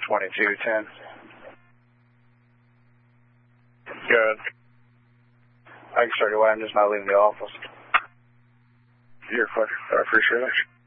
2210. Good. I can start away. I'm just not leaving the office. You're fine. I appreciate it.